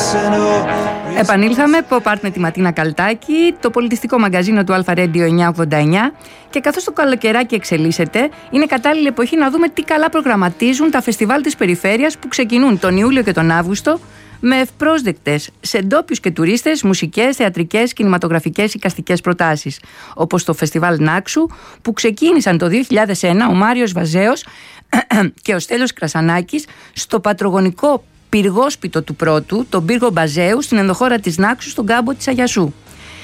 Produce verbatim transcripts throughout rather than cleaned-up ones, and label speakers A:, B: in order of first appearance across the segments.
A: Επανήλθαμε, Pop Art με τη Ματίνα Καλτάκη, το πολιτιστικό μαγκαζίνο του Alpha Radio εννιακόσια ογδόντα εννιά, και καθώς το καλοκαιράκι εξελίσσεται, είναι κατάλληλη εποχή να δούμε τι καλά προγραμματίζουν τα φεστιβάλ της περιφέρειας που ξεκινούν τον Ιούλιο και τον Αύγουστο, με ευπρόσδεκτες σε ντόπιους και τουρίστες μουσικές, θεατρικές, κινηματογραφικές, εικαστικές προτάσεις, όπως το Φεστιβάλ Νάξου που ξεκίνησαν το δύο χιλιάδες ένα ο Μάριος Βαζέος και ο Στέλιος Κρασανάκης στο πατρογονικό πυργόσπιτο του πρώτου, τον πύργο Μπαζέου, στην ενδοχώρα της Νάξου, στον κάμπο της Αγιασού.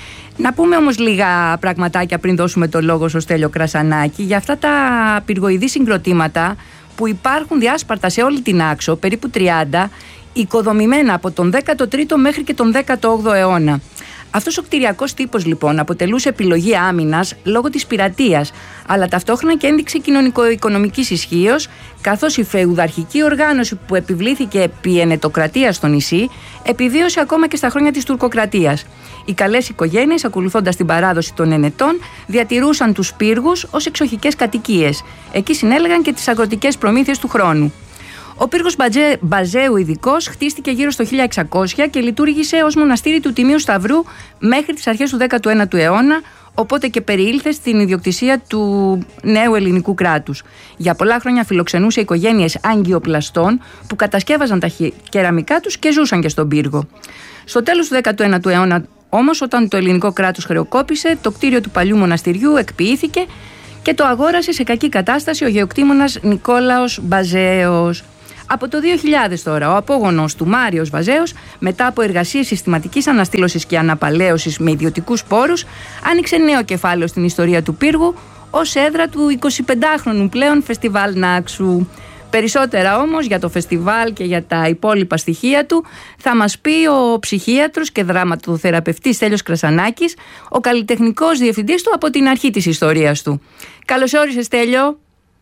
A: Να πούμε όμως λίγα πραγματάκια πριν δώσουμε το λόγο στο Στέλιο Κρασανάκη για αυτά τα πυργοειδή συγκροτήματα που υπάρχουν διάσπαρτα σε όλη την Άξο, περίπου τριάντα, οικοδομημένα από τον δέκατο τρίτο μέχρι και τον δέκατο όγδοο αιώνα. Αυτός ο κτηριακός τύπος λοιπόν αποτελούσε επιλογή άμυνας λόγω της πειρατείας, αλλά ταυτόχρονα και ένδειξη κοινωνικο-οικονομικής ισχύος, καθώς η φεουδαρχική οργάνωση που επιβλήθηκε επί ενετοκρατίας στο νησί επιβίωσε ακόμα και στα χρόνια της τουρκοκρατίας. Οι καλές οικογένειες, ακολουθώντας την παράδοση των ενετών, διατηρούσαν τους πύργους ως εξοχικές κατοικίες. Εκεί συνέλεγαν και τις αγροτικές προμήθειες του χρόνου. Ο πύργος Μπαζέου ειδικός χτίστηκε γύρω στο χίλια εξακόσια και λειτουργήσε ως μοναστήρι του Τιμίου Σταυρού μέχρι τις αρχές του δέκατου ένατου αιώνα, οπότε και περιήλθε στην ιδιοκτησία του νέου ελληνικού κράτους. Για πολλά χρόνια φιλοξενούσε οικογένειες Αγγιοπλαστών που κατασκεύαζαν τα κεραμικά τους και ζούσαν και στον πύργο. Στο τέλος του δέκατου ένατου αιώνα όμως, όταν το ελληνικό κράτος χρεοκόπησε, το κτίριο του παλιού μοναστηριού εκποιήθηκε και το αγόρασε σε κακή κατάσταση ο γεωκτήμονας Νικόλαος Μπαζέος. Από το δύο χιλιάδες τώρα, ο απόγονος του Μάριος Βαζέος, μετά από εργασίες συστηματικής αναστήλωσης και αναπαλαίωσης με ιδιωτικούς πόρους, άνοιξε νέο κεφάλαιο στην ιστορία του πύργου ως έδρα του εικοσιπεντάχρονου πλέον Φεστιβάλ Νάξου. Περισσότερα όμως για το φεστιβάλ και για τα υπόλοιπα στοιχεία του θα μας πει ο ψυχίατρος και δραματοθεραπευτής Στέλιος Κρασανάκης, ο καλλιτεχνικός διευθυντής του από την αρχή της ιστορίας του. Καλώς όρισες, Στέλιο.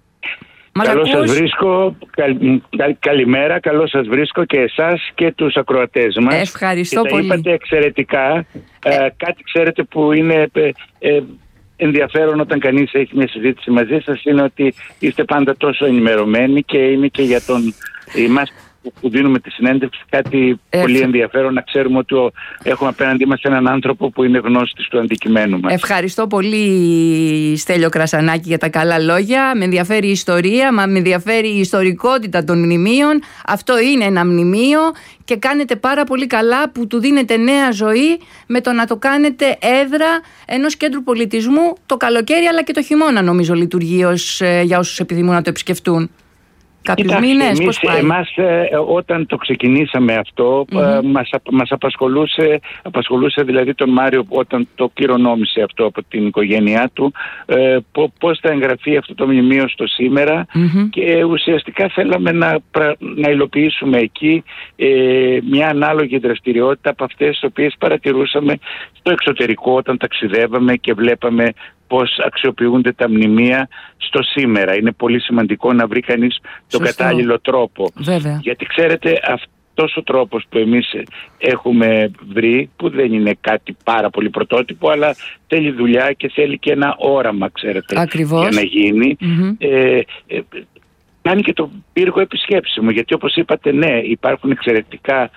B: Καλώς σας βρίσκω, καλ, καλ, καλημέρα, καλώς σας βρίσκω και εσάς και τους ακροατές μας.
A: Ευχαριστώ
B: και τα
A: πολύ.
B: είπατε εξαιρετικά, ε. Ε, κάτι ξέρετε που είναι ε, ε, ενδιαφέρον όταν κανείς έχει μια συζήτηση μαζί σας, είναι ότι είστε πάντα τόσο ενημερωμένοι και είναι και για τον εμάς που δίνουμε τη συνέντευξη κάτι ε, πολύ ενδιαφέρον να ξέρουμε ότι ο, έχουμε απέναντί μας έναν άνθρωπο που είναι γνώστης του αντικειμένου μας.
A: Ευχαριστώ πολύ, Στέλιο Κρασανάκη, για τα καλά λόγια. Με ενδιαφέρει η ιστορία, μα με ενδιαφέρει η ιστορικότητα των μνημείων. Αυτό είναι ένα μνημείο και κάνετε πάρα πολύ καλά που του δίνετε νέα ζωή με το να το κάνετε έδρα ενός κέντρου πολιτισμού το καλοκαίρι αλλά και το χειμώνα, νομίζω λειτουργεί ως, ε, για όσους επιθυμούν να το επισκεφτούν.
B: Κοιτάξτε, μήνες, εμείς, εμάς ε, όταν το ξεκινήσαμε αυτό, mm-hmm. ε, μας, μας απασχολούσε, απασχολούσε δηλαδή τον Μάριο όταν το κληρονόμησε αυτό από την οικογένειά του, ε, πώς θα εγγραφεί αυτό το μνημείο στο σήμερα mm-hmm. και ουσιαστικά θέλαμε να, να υλοποιήσουμε εκεί ε, μια ανάλογη δραστηριότητα από αυτές τις οποίες παρατηρούσαμε στο εξωτερικό όταν ταξιδεύαμε και βλέπαμε πώς αξιοποιούνται τα μνημεία στο σήμερα. Είναι πολύ σημαντικό να βρει κανείς τον κατάλληλο τρόπο.
A: Βέβαια.
B: Γιατί ξέρετε, αυτός ο τρόπος που εμείς έχουμε βρει, που δεν είναι κάτι πάρα πολύ πρωτότυπο, αλλά θέλει δουλειά και θέλει και ένα όραμα, ξέρετε,
A: ακριβώς, για
B: να γίνει. Mm-hmm. Ε, ε, κάνει και το πύργο επισκέψιμο, γιατί όπως είπατε, ναι, υπάρχουν εξαιρετικά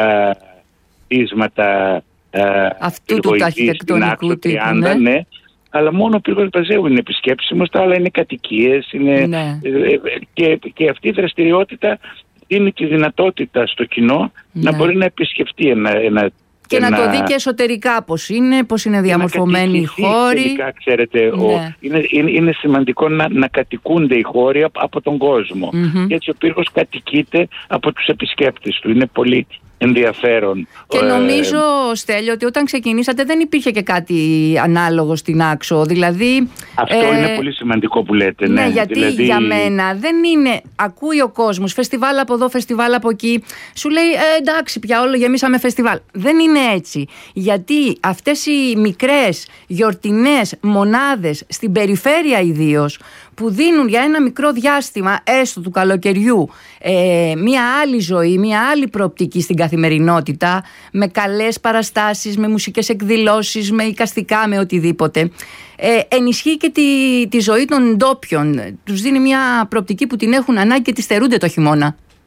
B: πείσματα
A: αυτού του αρχιτεκτονικού τύπου, ναι.
B: ναι. Αλλά μόνο ο πύργος Μπαζέου είναι επισκέψιμος, τα άλλα είναι κατοικίες, είναι,
A: ναι.
B: και, και αυτή η δραστηριότητα δίνει τη δυνατότητα στο κοινό ναι. να μπορεί να επισκεφτεί ένα, ένα
A: και
B: ένα,
A: να το δει και εσωτερικά πώς είναι, πώς είναι διαμορφωμένοι οι χώροι.
B: Εσωτερικά, ξέρετε, ναι. ο, είναι, είναι, είναι σημαντικό να, να κατοικούνται οι χώροι από, από τον κόσμο. Mm-hmm. Και έτσι ο πύργος κατοικείται από τους επισκέπτες του. Είναι πολύ ενδιαφέρον.
A: Και νομίζω, Στέλιο, ότι όταν ξεκινήσατε δεν υπήρχε και κάτι ανάλογο στην Άξο. Δηλαδή,
B: αυτό ε, είναι πολύ σημαντικό που λέτε.
A: Ναι,
B: ναι
A: γιατί
B: δηλαδή...
A: για μένα δεν είναι. Ακούει ο κόσμος φεστιβάλ από εδώ, φεστιβάλ από εκεί. Σου λέει ε, εντάξει, πια όλο γεμίσαμε φεστιβάλ. Δεν είναι έτσι. Γιατί αυτές οι μικρές γιορτινές μονάδες στην περιφέρεια ιδίως, που δίνουν για ένα μικρό διάστημα έστω του καλοκαιριού ε, μια άλλη ζωή, μια άλλη προοπτική στην καθημερινότητα, με καλές παραστάσεις, με μουσικές εκδηλώσεις, με εικαστικά, με οτιδήποτε, ε, ενισχύει και τη, τη ζωή των ντόπιων. Τους δίνει μια προοπτική που την έχουν ανάγκη και τη στερούνται το χειμώνα.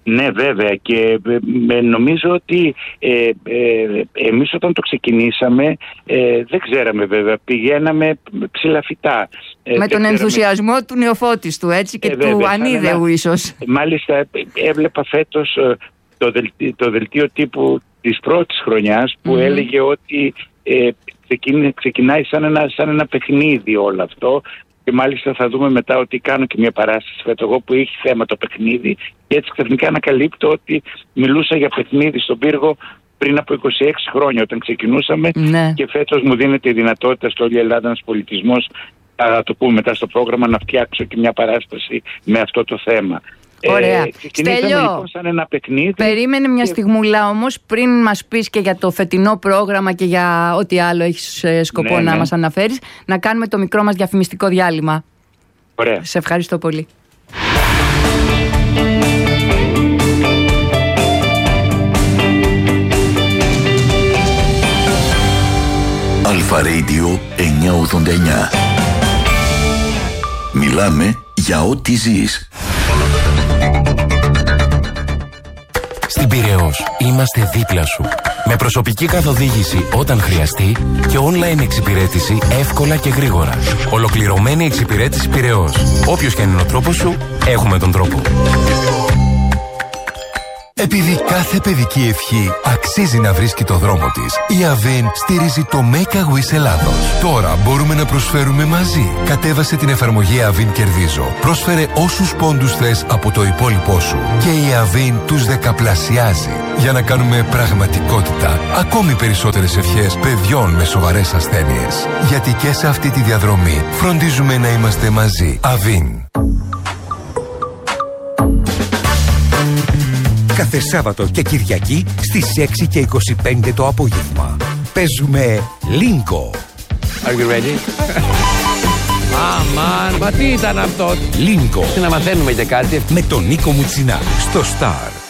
B: Ναι, βέβαια, και ε, νομίζω ότι ε, ε, εμείς όταν το ξεκινήσαμε ε, δεν ξέραμε, βέβαια, πηγαίναμε ψηλαφιτά.
A: Ε, με τον ξέραμε... ενθουσιασμό του νεοφώτιστου, έτσι, και ε, του βέβαια, ανίδεου ένα... ίσως.
B: Μάλιστα έβλεπα φέτος ε, το, δελτί, το δελτίο τύπου της πρώτης χρονιάς που mm. έλεγε ότι ε, ξεκινάει σαν ένα, σαν ένα παιχνίδι όλο αυτό. Και μάλιστα θα δούμε μετά ότι κάνω και μια παράσταση φέτος εγώ που έχει θέμα το παιχνίδι, και έτσι ξαφνικά ανακαλύπτω ότι μιλούσα για παιχνίδι στον πύργο πριν από είκοσι έξι χρόνια όταν ξεκινούσαμε. Ναι. Και φέτος μου δίνεται η δυνατότητα στο Όλη Ελλάδα ένας πολιτισμός, θα το πούμε μετά στο πρόγραμμα, να φτιάξω και μια παράσταση με αυτό το θέμα.
A: Ωραία. Ε, Στέλιο,
B: λοιπόν σαν ένα παιχνίδι.
A: Περίμενε μια και... στιγμούλα όμως, πριν μας πεις και για το φετινό πρόγραμμα και για ό,τι άλλο έχεις σκοπό ναι, να ναι. μας αναφέρεις, να κάνουμε το μικρό μας διαφημιστικό διάλειμμα.
B: Ωραία.
A: Σε ευχαριστώ πολύ.
C: Αλφα Radio εννιακόσια ογδόντα εννιά. Μιλάμε για ό,τι ζεις.
D: Στην Πειραιώς είμαστε δίπλα σου. Με προσωπική καθοδήγηση όταν χρειαστεί και online εξυπηρέτηση εύκολα και γρήγορα. Ολοκληρωμένη εξυπηρέτηση Πειραιώς. Όποιος και είναι ο τρόπος σου, έχουμε τον τρόπο.
E: Επειδή κάθε παιδική ευχή αξίζει να βρίσκει το δρόμο της, η Avin στηρίζει το Make a Wish Ελλάδος. Τώρα μπορούμε να προσφέρουμε μαζί. Κατέβασε την εφαρμογή Avin Κερδίζω. Πρόσφερε όσους πόντους θες από το υπόλοιπό σου και η Avin τους δεκαπλασιάζει για να κάνουμε πραγματικότητα ακόμη περισσότερες ευχές παιδιών με σοβαρές ασθένειες. Γιατί και σε αυτή τη διαδρομή φροντίζουμε να είμαστε μαζί. Avin.
F: Κάθε Σάββατο και Κυριακή στις έξι και είκοσι πέντε το απόγευμα. Παίζουμε Lingo.
G: Are you ready? Αμάν, μα τι ήταν αυτό?
F: Lingo.
G: Τι να μαθαίνουμε και κάτι.
F: Με τον Νίκο Μουτσινά στο Star.